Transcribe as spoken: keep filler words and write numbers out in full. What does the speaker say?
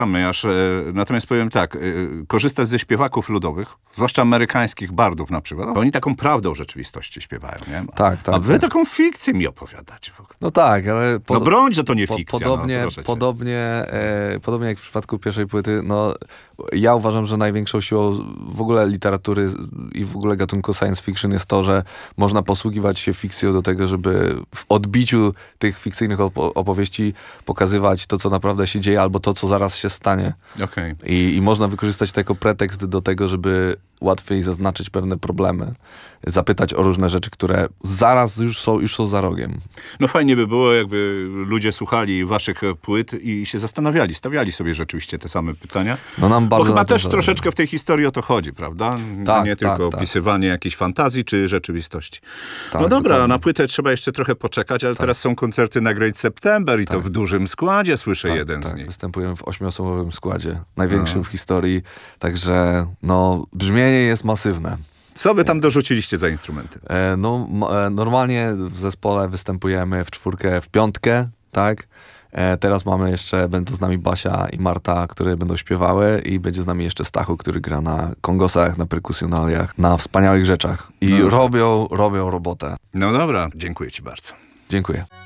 Aż, natomiast powiem tak, korzystać ze śpiewaków ludowych, zwłaszcza amerykańskich bardów na przykład, bo oni taką prawdę o rzeczywistości śpiewają, nie? Tak, tak. A wy tak. taką fikcję mi opowiadacie w ogóle. No tak, ale... Pod... No broń, że to nie po, fikcja. Podobnie, no, podobnie, e, podobnie jak w przypadku pierwszej płyty, no ja uważam, że największą siłą w ogóle literatury i w ogóle gatunku science fiction jest to, że można posługiwać się fikcją do tego, żeby w odbiciu tych fikcyjnych opo- opowieści pokazywać to, co naprawdę się dzieje, albo to, co zaraz się stanie. Okay. I, I można wykorzystać to jako pretekst do tego, żeby łatwiej zaznaczyć pewne problemy, zapytać o różne rzeczy, które zaraz już są, już są za rogiem. No fajnie by było, jakby ludzie słuchali waszych płyt i się zastanawiali, stawiali sobie rzeczywiście te same pytania. No nam bardzo Bo chyba też zależy. troszeczkę w tej historii o to chodzi, prawda? Tak, nie tak, tylko tak. opisywanie jakiejś fantazji czy rzeczywistości. Tak, no dobra, dokładnie. na płytę trzeba jeszcze trochę poczekać, ale tak. teraz są koncerty na Great September i tak. to w dużym składzie, słyszę tak, jeden tak. z nich. Występujemy w ośmiosobowym składzie, największym No. w historii, także no brzmienie jest masywne. Co wy tam dorzuciliście za instrumenty? E, no m- e, normalnie w zespole występujemy w czwórkę, w piątkę, tak? E, teraz mamy jeszcze, będą z nami Basia i Marta, które będą śpiewały i będzie z nami jeszcze Stachu, który gra na kongosach, na perkusjonaliach, na wspaniałych rzeczach. I No. robią, robią robotę. No dobra, dziękuję ci bardzo. Dziękuję.